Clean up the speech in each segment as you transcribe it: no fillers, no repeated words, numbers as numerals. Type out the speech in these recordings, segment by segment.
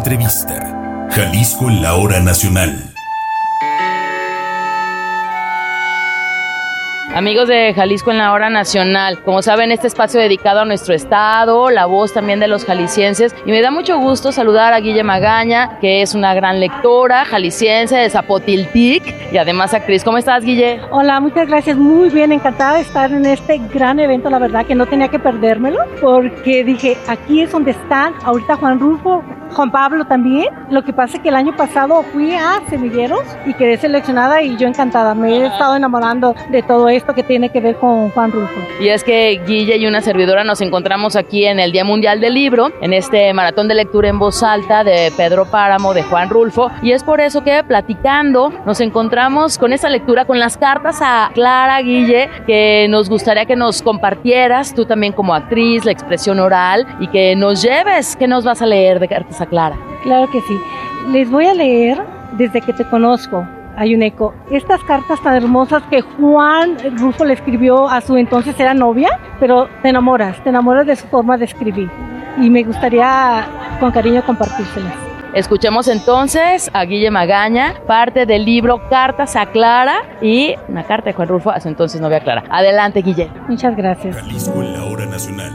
Entrevista. Jalisco en la hora nacional. Amigos de Jalisco en la hora nacional, como saben, este espacio dedicado a nuestro estado, la voz también de los jaliscienses, y me da mucho gusto saludar a Guille Magaña, que es una gran lectora jalisciense de Zapotiltic y además actriz. ¿Cómo estás, Guille? Hola, muchas gracias, muy bien, encantada de estar en este gran evento, la verdad que no tenía que perdérmelo, porque dije, aquí es donde están ahorita Juan Rulfo, Juan Pablo también. Lo que pasa es que el año pasado fui a Semilleros y quedé seleccionada y yo encantada, me he estado enamorando de todo esto que tiene que ver con Juan Rulfo. Y es que Guille y una servidora nos encontramos aquí en el Día Mundial del Libro, en este maratón de lectura en voz alta de Pedro Páramo, de Juan Rulfo, y es por eso que platicando nos encontramos con esta lectura, con las cartas a Clara, Guille, que nos gustaría que nos compartieras, tú también como actriz, la expresión oral, y que nos lleves. ¿Qué nos vas a leer de cartas a Clara? Claro que sí, les voy a leer Desde que te conozco. Hay un eco. Estas cartas tan hermosas que Juan Rulfo le escribió a su entonces era novia, pero te enamoras de su forma de escribir. Y me gustaría con cariño compartírselas. Escuchemos entonces a Guille Magaña, parte del libro Cartas a Clara y una carta de Juan Rulfo a su entonces novia Clara. Adelante, Guille. Muchas gracias. Jalisco en la hora nacional.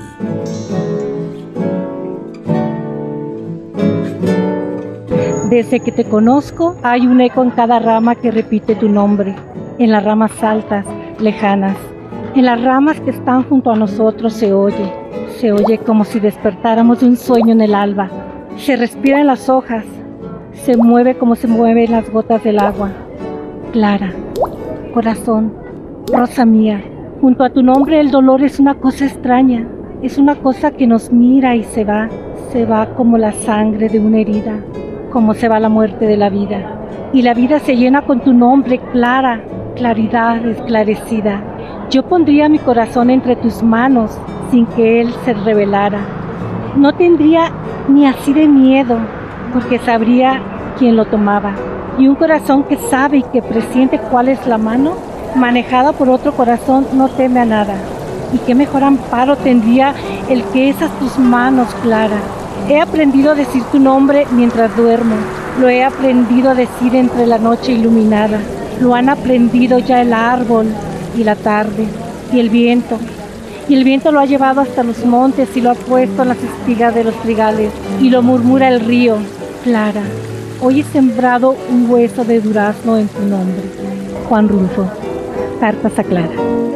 Desde que te conozco, hay un eco en cada rama que repite tu nombre, en las ramas altas, lejanas, en las ramas que están junto a nosotros se oye como si despertáramos de un sueño en el alba, se respira en las hojas, se mueve como se mueven las gotas del agua. Clara, corazón, rosa mía, junto a tu nombre el dolor es una cosa extraña, es una cosa que nos mira y se va como la sangre de una herida. Como se va la muerte de la vida, y la vida se llena con tu nombre, Clara, claridad esclarecida. Yo pondría mi corazón entre tus manos sin que él se revelara. No tendría ni así de miedo, porque sabría quién lo tomaba. Y un corazón que sabe y que presiente cuál es la mano, manejada por otro corazón, no teme a nada. Y qué mejor amparo tendría el que esas tus manos, Clara. He aprendido a decir tu nombre mientras duermo, lo he aprendido a decir entre la noche iluminada, lo han aprendido ya el árbol y la tarde y el viento lo ha llevado hasta los montes y lo ha puesto en las espigas de los trigales y lo murmura el río. Clara, hoy he sembrado un hueso de durazno en tu nombre. Juan Rulfo, cartas a Clara.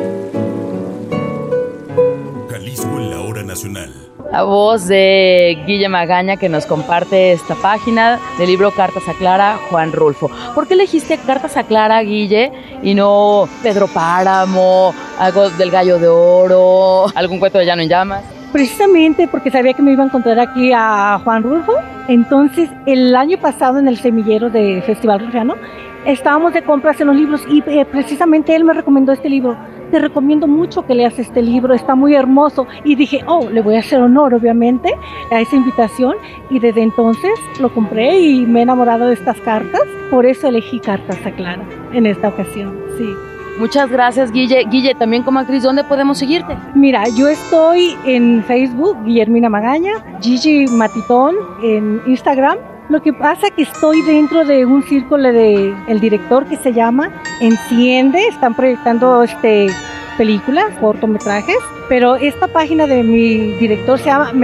Jalisco en la hora nacional. La voz de Guille Magaña que nos comparte esta página del libro Cartas a Clara, Juan Rulfo. ¿Por qué elegiste Cartas a Clara, Guille, y no Pedro Páramo, algo del Gallo de Oro, algún cuento de Llano en Llamas? Precisamente porque sabía que me iba a encontrar aquí a Juan Rulfo. Entonces, el año pasado en el semillero de Festival Rulfiano, estábamos de compras en los libros y precisamente él me recomendó este libro. Te recomiendo mucho que leas este libro, está muy hermoso. Y dije, le voy a hacer honor, obviamente, a esa invitación. Y desde entonces lo compré y me he enamorado de estas cartas. Por eso elegí Cartas a Clara en esta ocasión, sí. Muchas gracias, Guille. Guille, también como actriz, ¿dónde podemos seguirte? Mira, yo estoy en Facebook, Guillermina Magaña, Gigi Matitón en Instagram. Lo que pasa es que estoy dentro de un círculo de el director que se llama Enciende, están proyectando películas, cortometrajes, pero esta página de mi director se llama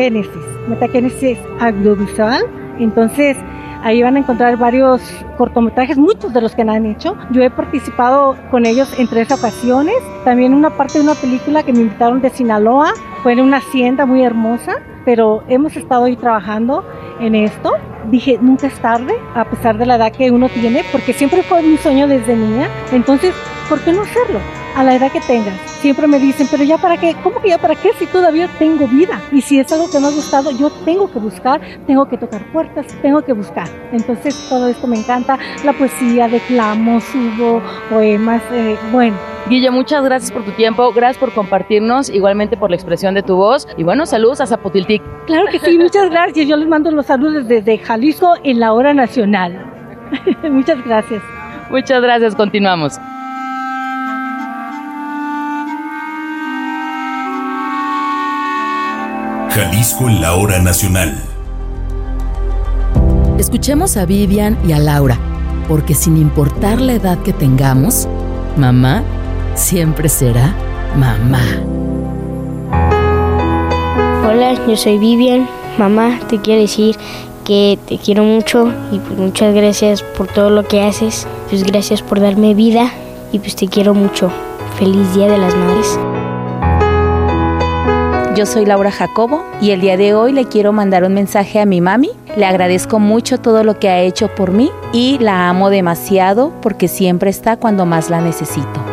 Metacénesis Audiovisual, entonces ahí van a encontrar varios cortometrajes, muchos de los que han hecho. Yo he participado con ellos en 3 ocasiones, también una parte de una película que me invitaron de Sinaloa, fue en una hacienda muy hermosa, pero hemos estado ahí trabajando en esto. Dije, nunca es tarde, a pesar de la edad que uno tiene, porque siempre fue mi sueño desde niña. Entonces, ¿por qué no hacerlo? A la edad que tengas. Siempre me dicen, pero ¿ya para qué? ¿Cómo que ya para qué? Si todavía tengo vida. Y si es algo que me ha gustado, yo tengo que buscar, tengo que tocar puertas, tengo que buscar. Entonces, todo esto me encanta. La poesía, declamo, subo poemas, bueno. Guille, muchas gracias por tu tiempo, gracias por compartirnos, igualmente por la expresión de tu voz. Y bueno, saludos a Zapotiltic. Claro que sí, muchas gracias. Yo les mando los saludos desde Jalisco en la hora nacional. Muchas gracias. Muchas gracias, continuamos. Jalisco en la hora nacional. Escuchemos a Vivian y a Laura, porque sin importar la edad que tengamos, mamá siempre será mamá. Hola, yo soy Vivian. Mamá, te quiero decir que te quiero mucho y pues muchas gracias por todo lo que haces. Pues gracias por darme vida y pues te quiero mucho. Feliz Día de las Madres. Yo soy Laura Jacobo y el día de hoy le quiero mandar un mensaje a mi mami. Le agradezco mucho todo lo que ha hecho por mí y la amo demasiado porque siempre está cuando más la necesito.